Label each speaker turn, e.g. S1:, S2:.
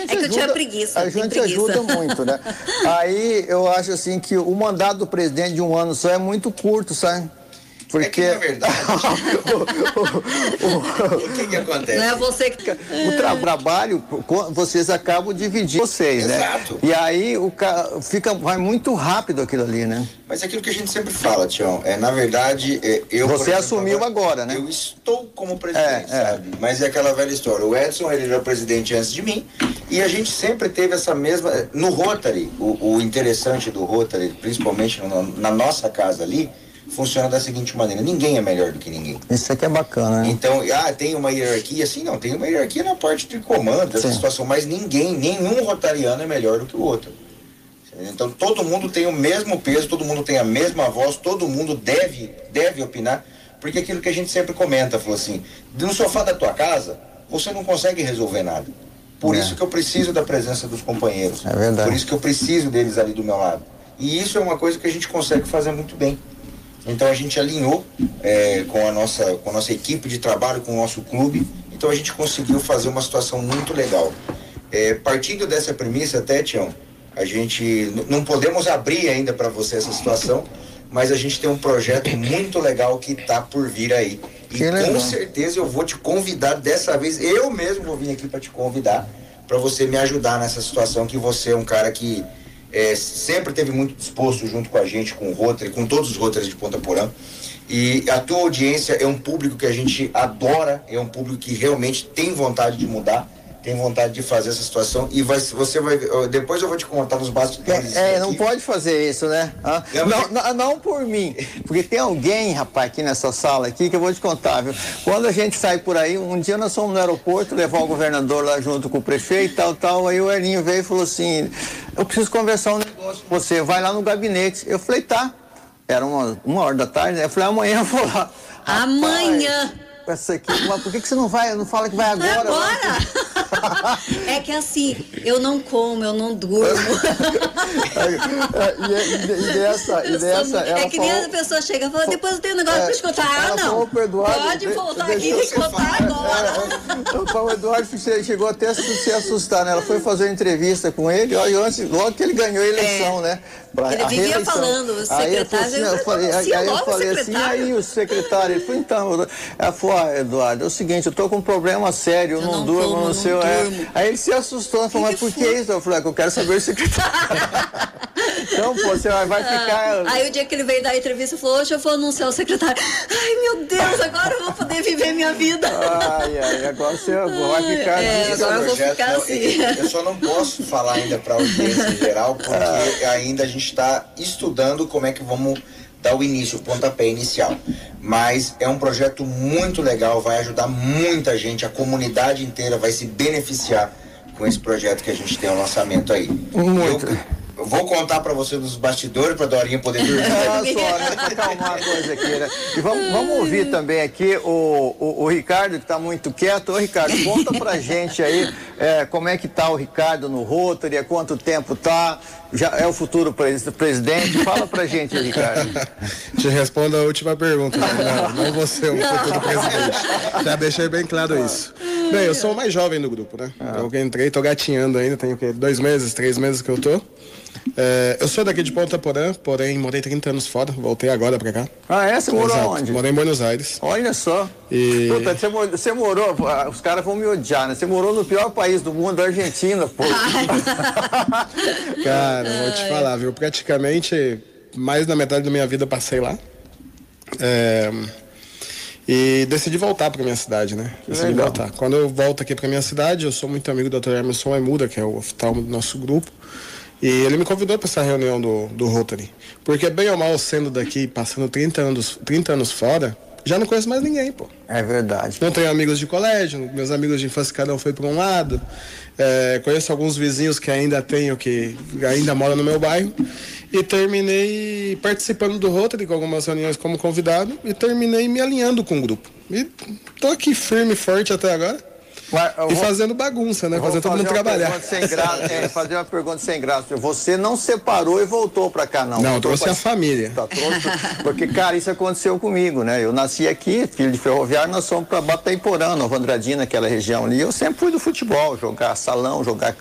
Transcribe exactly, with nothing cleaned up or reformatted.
S1: gente
S2: é que
S1: ajuda,
S2: eu tinha preguiça.
S1: a gente
S2: preguiça.
S1: ajuda muito, né? Aí eu acho assim que o mandato do presidente de um ano só é muito curto, sabe? Porque...
S3: É que, na verdade, o, o, o, o que que acontece?
S2: Não é você que...
S1: O tra trabalho, vocês acabam dividindo vocês, né?
S3: Exato.
S1: E aí o ca... fica, vai muito rápido aquilo ali, né?
S3: Mas é aquilo que a gente sempre fala, Tião, é, na verdade, é, eu...
S1: Você
S3: exemplo,
S1: assumiu agora, né?
S3: Eu estou como presidente,
S1: é,
S3: sabe? É. Mas é aquela velha história, o Edson, ele era presidente antes de mim, e a gente sempre teve essa mesma... No Rotary, o, o interessante do Rotary, principalmente no, na nossa casa ali, funciona da seguinte maneira: ninguém é melhor do que ninguém.
S1: Isso aqui é bacana, né?
S3: Então, ah, tem uma hierarquia, assim, não, tem uma hierarquia na parte de comando dessa Sim. situação, mas ninguém, nenhum rotariano é melhor do que o outro. Então, todo mundo tem o mesmo peso, todo mundo tem a mesma voz, todo mundo deve, deve opinar, porque aquilo que a gente sempre comenta, falou assim, no sofá da tua casa, você não consegue resolver nada. Por é. isso que eu preciso da presença dos companheiros.
S1: É verdade.
S3: Por isso que eu preciso deles ali do meu lado. E isso é uma coisa que a gente consegue fazer muito bem. Então a gente alinhou é, com, a nossa, com a nossa equipe de trabalho, com o nosso clube. Então a gente conseguiu fazer uma situação muito legal. É, partindo dessa premissa até, Tião, a gente não podemos abrir ainda para você essa situação, mas a gente tem um projeto muito legal que está por vir aí. E
S1: que
S3: com
S1: legal.
S3: certeza eu vou te convidar dessa vez, eu mesmo vou vir aqui para te convidar, para você me ajudar nessa situação, que você é um cara que... É, sempre esteve muito disposto junto com a gente, com o Rotary, com todos os Rotarys de Ponta Porã. E a tua audiência é um público que a gente adora, é um público que realmente tem vontade de mudar, tem vontade de fazer essa situação. E vai, você vai. Depois eu vou te contar nos bastidores.
S1: É, é não pode fazer isso, né? Ah, não, não, não por mim. Porque tem alguém, rapaz, aqui nessa sala aqui que eu vou te contar, viu? Quando a gente sai por aí, um dia nós fomos no aeroporto, levar o governador lá junto com o prefeito, tal, tal. Aí o Elinho veio e falou assim: eu preciso conversar um negócio com você, vai lá no gabinete. Eu falei, tá. Era uma, uma hora da tarde, né? Eu falei, amanhã eu vou lá.
S2: Amanhã!
S1: Essa aqui, mas por que, que você não vai? Não fala que vai agora?
S2: Agora? É que assim, eu não como, eu não durmo.
S1: e, e, e dessa, e dessa
S2: é
S1: ela
S2: que nem
S1: falou,
S2: a pessoa chega e fala, depois eu tenho um negócio é, pra escutar. Ah, não.
S1: Eduardo,
S2: pode voltar aqui e
S1: me
S2: escutar agora.
S1: É, o Eduardo chegou até a se assustar, né? Ela foi fazer uma entrevista com ele, ó, e antes, logo que ele ganhou a eleição, é. né?
S2: Pra, ele vivia reeleição. falando, o secretário.
S1: Aí eu falei, assim, eu falei, aí eu falei assim, aí o secretário, ele falou, então, ela falou, ah, Eduardo, é o seguinte, eu tô com um problema sério, eu, eu não, não durmo, não sei. É. Aí ele se assustou, falou, mas por que isso? Eu falei, ah, eu quero saber o secretário. Então, pô, você vai ficar...
S2: Ah, aí o dia que ele veio dar a entrevista, falou, hoje eu vou anunciar o secretário. Ai, meu Deus, agora eu vou poder viver minha vida.
S1: Ai, ai, agora você vai ficar...
S2: É, agora eu vou ficar
S3: não,
S2: assim.
S3: Eu, eu só não posso falar ainda para a audiência em geral, porque ah. ainda a gente está estudando como é que vamos dar o início, o pontapé inicial. Mas é um projeto muito legal, vai ajudar muita gente, a comunidade inteira vai se beneficiar com esse projeto que a gente tem o lançamento aí.
S1: Muito.
S3: Eu, eu vou contar para você dos bastidores, para a Dorinha poder dormir.
S1: Ah, só, né? Pra acalmar a coisa aqui, né? E vamos, vamos ouvir também aqui o, o, o Ricardo, que está muito quieto. Ô, Ricardo, conta pra gente aí é, como é que tá o Ricardo no Rotary, há quanto tempo tá, já é o futuro presidente. Fala pra gente aí, Ricardo.
S4: Te respondo a última pergunta, né? Não, não você, o futuro presidente. Já deixei bem claro isso. Bem, eu sou o mais jovem do grupo, né? Ah. Eu entrei, tô gatinhando ainda, tenho o quê? Dois meses, três meses que eu tô. É, eu sou daqui de Ponta Porã, porém morei trinta anos fora, voltei agora pra cá.
S1: Ah, é? Você morou
S4: Exato.
S1: onde?
S4: Morei em Buenos Aires.
S1: Olha só.
S4: E...
S1: Puta, você, morou, você morou, os caras vão me odiar, né? Você morou no pior país do mundo, a Argentina, pô.
S4: Cara, vou te falar, viu? Praticamente mais da metade da minha vida passei lá. É... E decidi voltar para minha cidade, né? Decidi
S1: Legal.
S4: voltar. Quando eu volto aqui para minha cidade, eu sou muito amigo do doutor Emerson Aimuda, que é o oftalmo do nosso grupo. E ele me convidou para essa reunião do, do Rotary. Porque, bem ou mal, sendo daqui, passando trinta anos, trinta anos fora, já não conheço mais ninguém, pô.
S1: É verdade.
S4: Não tenho amigos de colégio, meus amigos de infância, cada um foi para um lado. É, conheço alguns vizinhos que ainda tenho, que ainda moram no meu bairro. E terminei participando do Rotary, com algumas reuniões como convidado, e terminei me alinhando com o grupo. E tô aqui firme e forte até agora. E fazendo bagunça, né? Fazendo todo mundo trabalhar.
S1: Sem graça, é, fazer uma pergunta sem graça. Você não separou e voltou pra cá, não?
S4: Não, trouxe a família.
S1: Tá, trouxe, porque, cara, isso aconteceu comigo, né? Eu nasci aqui, filho de ferroviário, nós fomos pra Bataiporã, Nova Andradina, aquela região ali. Eu sempre fui do futebol, jogar salão, jogar